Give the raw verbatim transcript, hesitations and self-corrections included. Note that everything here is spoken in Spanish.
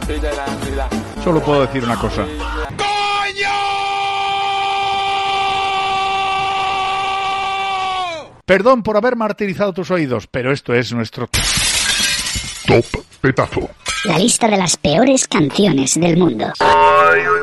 Solo puedo decir una cosa. Perdón por haber martirizado tus oídos, pero esto es nuestro Top Petazo. La lista de las peores canciones del mundo.